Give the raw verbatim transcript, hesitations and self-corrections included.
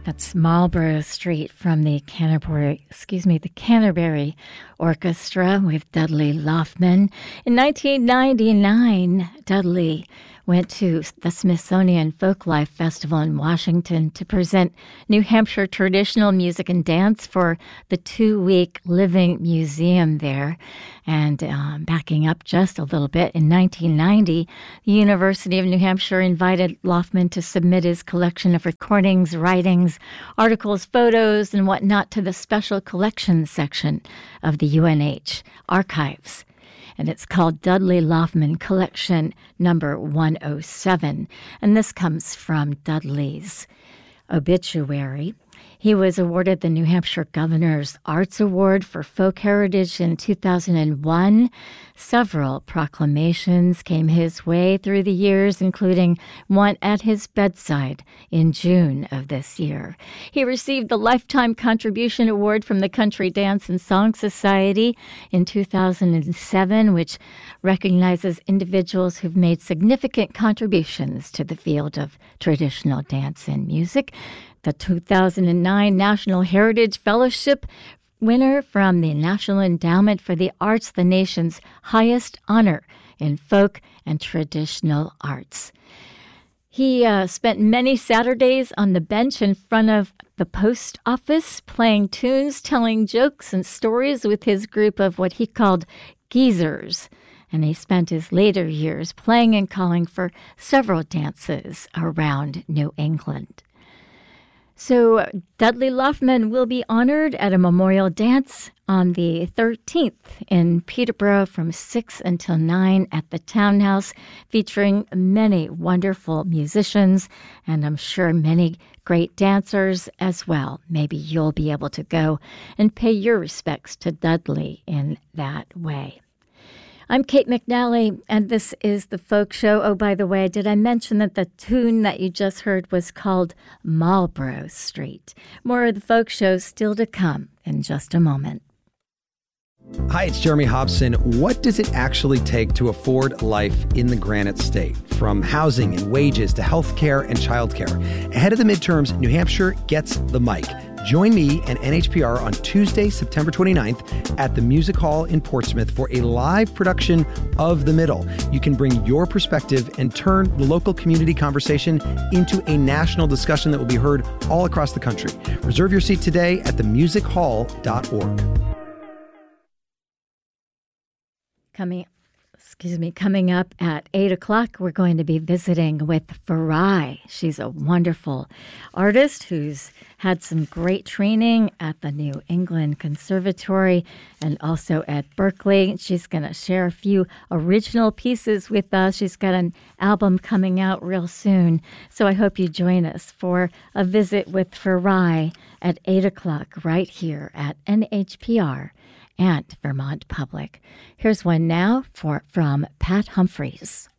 That's Marlborough Street from the Canterbury, excuse me, the Canterbury Orchestra with Dudley Loftman. In nineteen ninety-nine, Dudley went to the Smithsonian Folklife Festival in Washington to present New Hampshire traditional music and dance for the two-week Living Museum there. And um, backing up just a little bit, in nineteen ninety, the University of New Hampshire invited Loftman to submit his collection of recordings, writings, articles, photos, and whatnot to the special collections section of the U N H archives. And it's called Dudley Loftman Collection Number one oh seven. And this comes from Dudley's obituary. He was awarded the New Hampshire Governor's Arts Award for Folk Heritage in two thousand one. Several proclamations came his way through the years, including one at his bedside in June of this year. He received the Lifetime Contribution Award from the Country Dance and Song Society in two thousand seven, which recognizes individuals who've made significant contributions to the field of traditional dance and music. The two thousand nine National Heritage Fellowship winner from the National Endowment for the Arts, the nation's highest honor in folk and traditional arts. He uh, spent many Saturdays on the bench in front of the post office, playing tunes, telling jokes and stories with his group of what he called geezers. And he spent his later years playing and calling for several dances around New England. So Dudley Loftman will be honored at a memorial dance on the thirteenth in Peterborough from six until nine at the Townhouse, featuring many wonderful musicians and I'm sure many great dancers as well. Maybe you'll be able to go and pay your respects to Dudley in that way. I'm Kate McNally, and this is The Folk Show. Oh, by the way, did I mention that the tune that you just heard was called Marlborough Street? More of The Folk Show still to come in just a moment. Hi, it's Jeremy Hobson. What does it actually take to afford life in the Granite State? From housing and wages to health care and childcare. Ahead of the midterms, New Hampshire gets the mic. Join me and N H P R on Tuesday, September twenty-ninth at the Music Hall in Portsmouth for a live production of The Middle. You can bring your perspective and turn the local community conversation into a national discussion that will be heard all across the country. Reserve your seat today at the music hall dot org. Coming Excuse me, coming up at eight o'clock, we're going to be visiting with Farai. She's a wonderful artist who's had some great training at the New England Conservatory and also at Berkeley. She's going to share a few original pieces with us. She's got an album coming out real soon. So I hope you join us for a visit with Farai at eight o'clock right here at N H P R and Vermont Public. Here's one now for from Pat Humphreys.